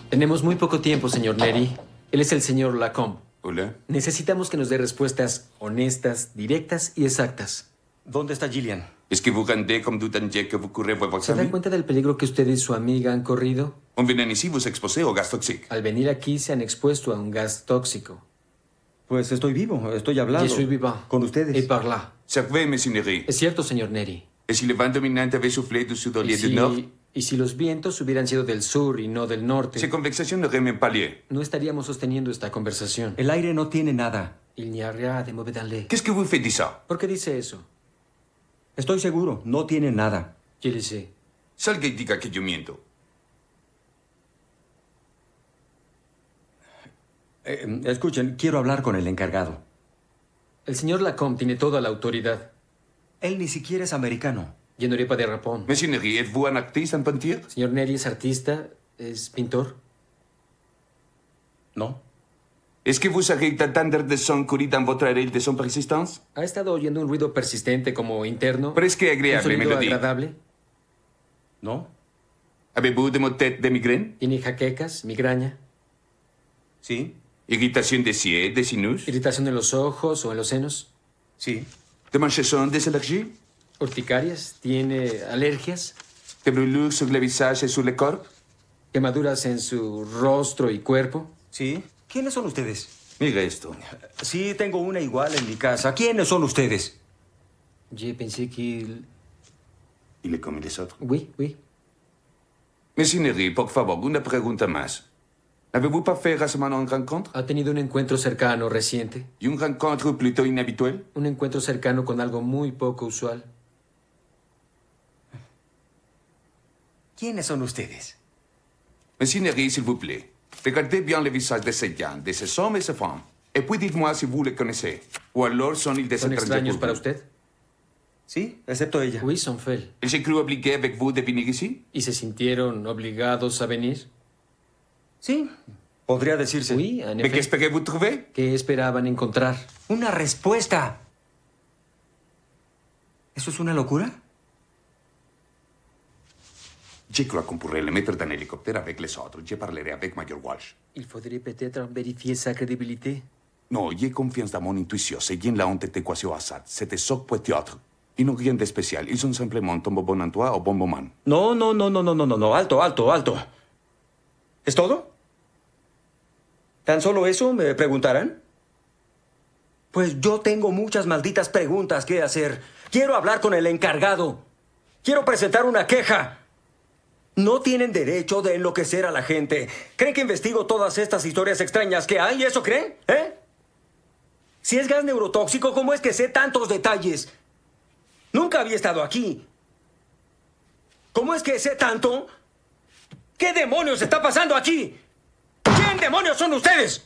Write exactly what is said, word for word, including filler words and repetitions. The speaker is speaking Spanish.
Tenemos muy poco tiempo, señor Neri. Él es el señor Lacombe. Hola. Necesitamos que nos dé respuestas honestas, directas y exactas. ¿Dónde está Gillian? Est-ce que vous rendez comme tout un que vous courez pour votre ¿Se da famille? cuenta del peligro que usted y su amiga han corrido? On vient ici vous exposer au gaz toxique. Al venir aquí se han expuesto a un gas tóxico. Pues estoy vivo, estoy hablando. Je suis vivant. Con ustedes. Et par là. Servez, monsieur Neri. Es cierto, señor Neri. Et si le vent dominant avait soufflé du sud au Y lieu du nord, si, y si los vientos hubieran sido del sur y no del norte, ces conversations n'auraient même pas lieu. no estaríamos sosteniendo esta conversación. El aire no tiene nada. Il n'y a rien de mauvais dans l'air. Qu'est-ce que vous faites de ça? ¿Por qué dice eso? Estoy seguro, no tiene nada. Je le sais. Salga y diga que yo miento. Eh, escuchen, quiero hablar con el encargado. El señor Lacombe tiene toda la autoridad. Él ni siquiera es americano. Je n'aurai pas de réponse. Monsieur Neri, êtes-vous un artiste, un peinture? Señor Neri es artista, es pintor. ¿No? Est-ce que vous arrêtez d'entendre des sons courir dans votre oreille de son persistance? ¿Ha estado oyendo un ruido persistente como interno? Presque ¿Un agréable, sonido mélodie. agradable? ¿No? Avez-vous des maux de tête, de migraine? ¿Tiene jaquecas, migraña, Sí, Irritation des yeux, des sinus? irritación en los ojos o en los senos? sí. Des manchasons, des allergies? ¿Urticarias? ¿Tiene alergias? Des brûlures sur le visage et sur le corps? ¿Quemaduras en su rostro y cuerpo? Sí. ¿Quiénes son ustedes? Mire esto. Sí, tengo una igual en mi casa. ¿Quiénes son ustedes? Je pensé qu'il... Il est comme les autres. Oui, oui. Monsieur Neri, por favor, una pregunta más. N'avez-vous pas fait récemment une rencontre? ¿Ha tenido un encuentro cercano reciente? Y une rencontre plutôt inhabituelle? Un encuentro cercano con algo muy poco usual. ¿Quiénes son ustedes? Monsieur Neri, s'il vous plaît, regardez bien le visage de ces gens, de ces hommes et ces femmes. Et puis dites-moi si vous les connaissez. Ou alors sont-ils des ¿Son étrangers extraños pour para vous? usted? Sí, excepto ella. Oui, son fel. Ils se crurent obligés avec vous de venir ici? ¿Y se sintieron obligados a venir? Sí, podría decirse. Oui, en Mais efecto. qu'espérez-vous trouver? ¿Qué esperaban encontrar? Una respuesta. ¿Eso es una locura? Je crois qu'on pourrait le mettre dans un hélicoptère avec les autres. Je parlerai avec Major Walsh. Il faudrait peut-être vérifier sa crédibilité. Non, j'ai confiance dans mon intuition. C'est bien la honte d'équation Assad. C'était soc pour théâtre. Ils n'ont rien de spécial. Ils sont simplement tombés bon endroit au bon moment. No, no, no, no, no, no, no, no. Alto, alto, alto. ¿Es todo? ¿Tan solo eso me preguntarán? Pues yo tengo muchas malditas preguntas que hacer. Quiero hablar con el encargado. Quiero presentar una queja. No tienen derecho de enloquecer a la gente. ¿Creen que investigo todas estas historias extrañas que hay? ¿Eso creen? ¿Eh? Si es gas neurotóxico, ¿cómo es que sé tantos detalles? Nunca había estado aquí. ¿Cómo es que sé tanto? ¿Qué demonios está pasando aquí? ¿Quién demonios son ustedes?